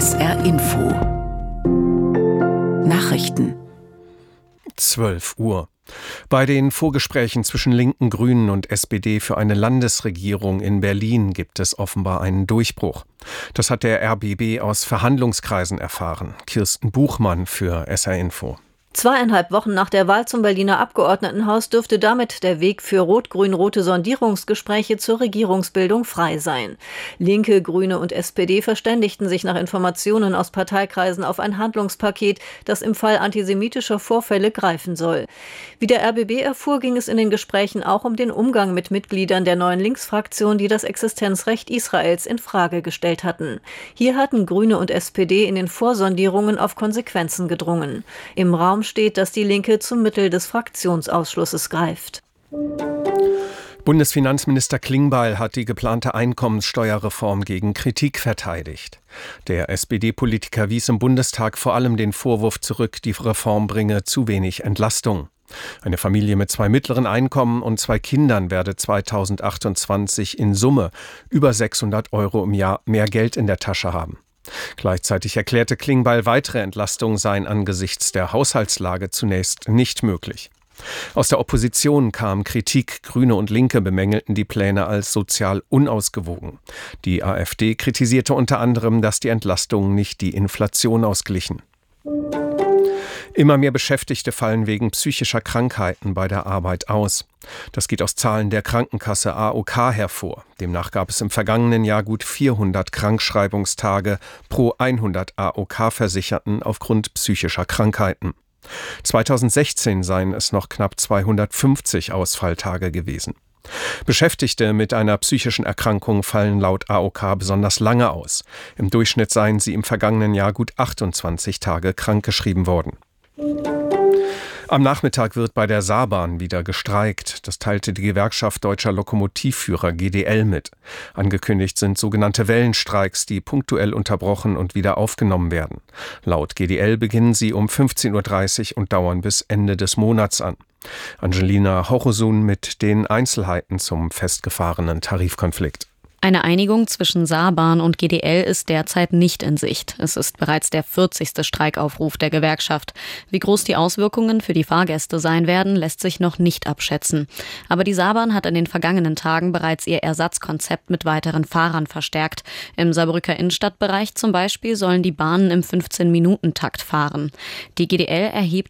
SR Info Nachrichten 12 Uhr. Bei den Vorgesprächen zwischen Linken, Grünen und SPD für eine Landesregierung in Berlin gibt es offenbar einen Durchbruch. Das hat der RBB aus Verhandlungskreisen erfahren. Kirsten Buchmann für SR Info. 2,5 Wochen nach der Wahl zum Berliner Abgeordnetenhaus dürfte damit der Weg für rot-grün-rote Sondierungsgespräche zur Regierungsbildung frei sein. Linke, Grüne und SPD verständigten sich nach Informationen aus Parteikreisen auf ein Handlungspaket, das im Fall antisemitischer Vorfälle greifen soll. Wie der RBB erfuhr, ging es in den Gesprächen auch um den Umgang mit Mitgliedern der neuen Linksfraktion, die das Existenzrecht Israels in Frage gestellt hatten. Hier hatten Grüne und SPD in den Vorsondierungen auf Konsequenzen gedrungen. Im Raum steht, dass die Linke zum Mittel des Fraktionsausschlusses greift. Bundesfinanzminister Klingbeil hat die geplante Einkommenssteuerreform gegen Kritik verteidigt. Der SPD-Politiker wies im Bundestag vor allem den Vorwurf zurück, die Reform bringe zu wenig Entlastung. Eine Familie mit 2 mittleren Einkommen und 2 Kindern werde 2028 in Summe über 600 € im Jahr mehr Geld in der Tasche haben. Gleichzeitig erklärte Klingbeil, weitere Entlastungen seien angesichts der Haushaltslage zunächst nicht möglich. Aus der Opposition kam Kritik. Grüne und Linke bemängelten die Pläne als sozial unausgewogen. Die AfD kritisierte unter anderem, dass die Entlastungen nicht die Inflation ausglichen. Immer mehr Beschäftigte fallen wegen psychischer Krankheiten bei der Arbeit aus. Das geht aus Zahlen der Krankenkasse AOK hervor. Demnach gab es im vergangenen Jahr gut 400 Krankschreibungstage pro 100 AOK-Versicherten aufgrund psychischer Krankheiten. 2016 seien es noch knapp 250 Ausfalltage gewesen. Beschäftigte mit einer psychischen Erkrankung fallen laut AOK besonders lange aus. Im Durchschnitt seien sie im vergangenen Jahr gut 28 Tage krankgeschrieben worden. Am Nachmittag wird bei der Saarbahn wieder gestreikt. Das teilte die Gewerkschaft Deutscher Lokomotivführer GDL mit. Angekündigt sind sogenannte Wellenstreiks, die punktuell unterbrochen und wieder aufgenommen werden. Laut GDL beginnen sie um 15:30 Uhr und dauern bis Ende des Monats an. Angelina Hochosun mit den Einzelheiten zum festgefahrenen Tarifkonflikt. Eine Einigung zwischen Saarbahn und GDL ist derzeit nicht in Sicht. Es ist bereits der 40. Streikaufruf der Gewerkschaft. Wie groß die Auswirkungen für die Fahrgäste sein werden, lässt sich noch nicht abschätzen. Aber die Saarbahn hat in den vergangenen Tagen bereits ihr Ersatzkonzept mit weiteren Fahrern verstärkt. Im Saarbrücker Innenstadtbereich zum Beispiel sollen die Bahnen im 15-Minuten-Takt fahren. Die GDL erhebt